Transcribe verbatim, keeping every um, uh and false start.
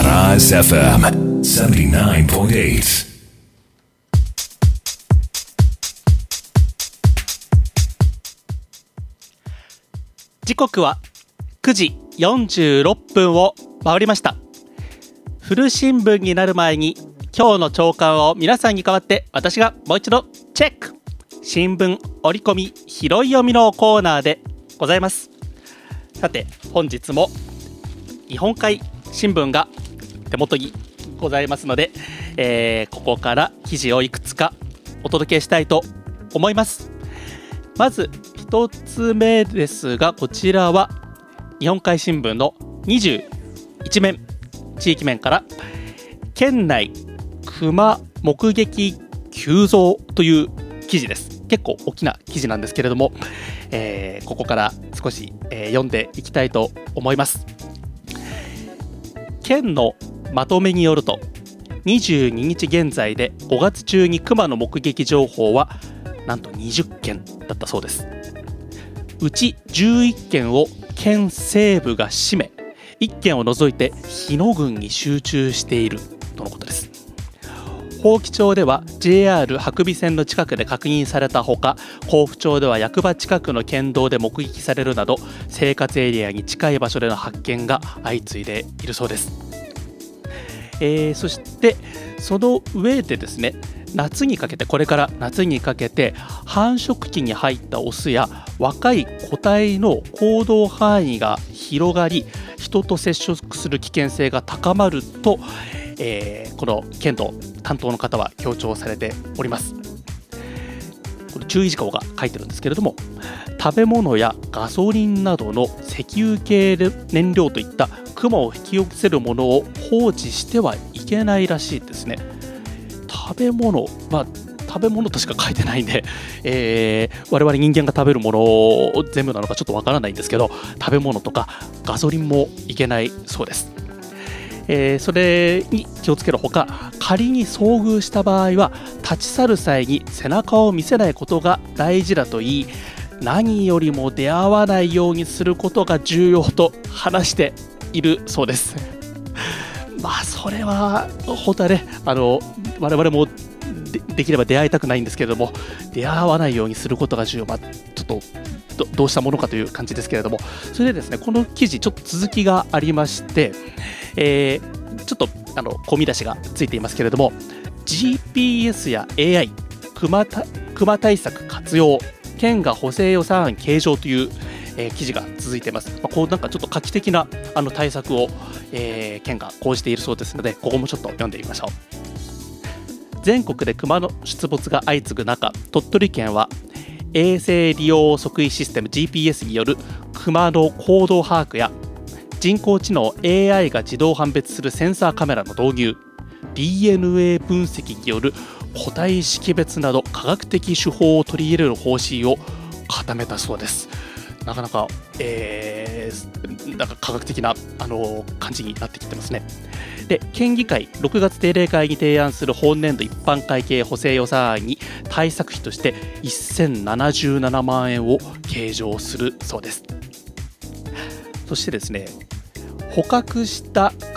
Sunrise エフエム セブンティナインポイントエイト。 時刻はくじよんじゅうろっぷんを回りました。古新聞になる前に今日の朝刊を皆さんに代わって私がもう一度チェック。新聞折り込み拾い読みのコーナーでございます。さて本日も日本海新聞が手元にございますので、えー、ここから記事をいくつかお届けしたいと思います。まず一つ目ですが、こちらは日本海新聞のにじゅういちめん地域面から、県内熊目撃急増という記事です。結構大きな記事なんですけれども、えー、ここから少し、えー、読んでいきたいと思います。県のまとめによると、にじゅうににち現在でごがつ中に熊の目撃情報はなんとにじゅっけんだったそうです。うちじゅういっけんを県西部が占め、いっけんを除いて日野郡に集中しているとのことです。伯耆町では ジェイアール 伯備線の近くで確認されたほか、甲府町では役場近くの県道で目撃されるなど、生活エリアに近い場所での発見が相次いでいるそうです。えー、そしてその上でですね、夏にかけてこれから夏にかけて繁殖期に入ったオスや若い個体の行動範囲が広がり、人と接触する危険性が高まると、えー、この県の担当の方は強調されております。これ注意事項が書いてるんですけれども、食べ物やガソリンなどの石油系燃料といったクマを引き寄せるものを放置してはいけないらしいですね。食べ物、まあ食べ物としか書いてないんで、えー、我々人間が食べるもの全部なのかちょっとわからないんですけど、食べ物とかガソリンもいけないそうです。えー、それに気をつけるほか、仮に遭遇した場合は立ち去る際に背中を見せないことが大事だといい、何よりも出会わないようにすることが重要と話しているそうです。まあそれは本当はね、あの我々も で, できれば出会いたくないんですけれども、出会わないようにすることが重要、まあ、ちょっと ど, どうしたものかという感じですけれども、それでですね、この記事ちょっと続きがありまして、えー、ちょっとあの込み出しがついていますけれども、 ジーピーエス や エーアイ 熊, 熊対策活用、県が補正予算案計上という、えー、記事が続いています。まあ、こうなんかちょっと画期的なあの対策を、えー、県が講じているそうですので、ここもちょっと読んでみましょう。全国で熊の出没が相次ぐ中、鳥取県は衛星利用測位システム ジーピーエス による熊の行動把握や、人工知能 エーアイ が自動判別するセンサーカメラの導入、 ディーエヌエー 分析による個体識別など科学的手法を取り入れる方針を固めたそうです。なかなか、えー、なんか科学的な、あのー、感じになってきてますね。で、県議会ろくがつ定例会に提案する本年度一般会計補正予算案に対策費としてせんななじゅうななまんえんを計上するそうです。そしてですね、捕獲した